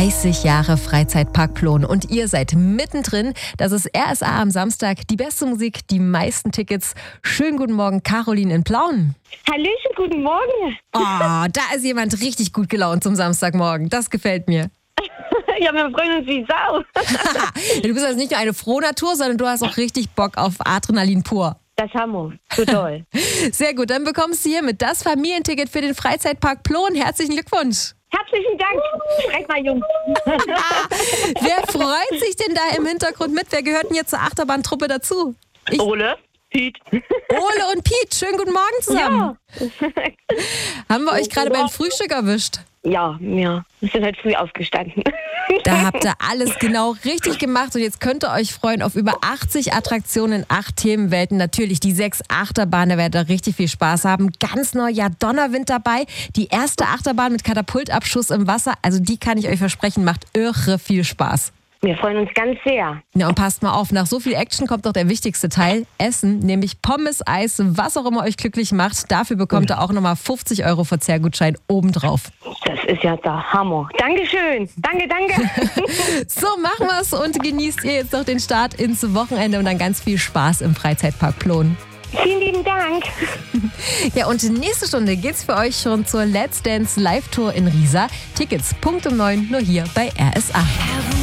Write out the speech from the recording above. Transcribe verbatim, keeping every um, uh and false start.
dreißig Jahre Freizeitpark Plon und ihr seid mittendrin. Das ist R S A am Samstag. Die beste Musik, die meisten Tickets. Schönen guten Morgen, Caroline in Plauen. Hallöchen, guten Morgen. Oh, da ist jemand richtig gut gelaunt zum Samstagmorgen. Das gefällt mir. Ja, wir freuen uns wie Sau. Du bist also nicht nur eine Frohnatur, sondern du hast auch richtig Bock auf Adrenalin pur. Das haben wir. So toll. Sehr gut, dann bekommst du hiermit das Familienticket für den Freizeitpark Plon. Herzlichen Glückwunsch. Herzlichen Dank. Schreck mal, Jungs. Wer freut sich denn da im Hintergrund mit? Wer gehört denn jetzt zur Achterbahntruppe dazu? Ich, Ole, Piet. Ole und Piet, schönen guten Morgen zusammen. Ja. Haben wir euch gerade beim Frühstück erwischt? Ja, ja. Wir sind halt früh aufgestanden. Da habt ihr alles genau richtig gemacht und jetzt könnt ihr euch freuen auf über achtzig Attraktionen in acht Themenwelten. Natürlich die sechs Achterbahnen, da werdet ihr richtig viel Spaß haben. Ganz neu, ja, Donnerwind dabei. Die erste Achterbahn mit Katapultabschuss im Wasser, also die kann ich euch versprechen, macht irre viel Spaß. Wir freuen uns ganz sehr. Ja, und passt mal auf, nach so viel Action kommt doch der wichtigste Teil, Essen, nämlich Pommes, Eis, was auch immer euch glücklich macht. Dafür bekommt ihr auch nochmal fünfzig Euro Verzehrgutschein obendrauf. Das ist ja der Hammer. Dankeschön. Danke, danke. So, machen wir's und genießt ihr jetzt noch den Start ins Wochenende und dann ganz viel Spaß im Freizeitpark Plon. Vielen lieben Dank. Ja, und nächste Stunde geht's für euch schon zur Let's Dance Live Tour in Riesa. Tickets Punkt um neun, nur hier bei R S A.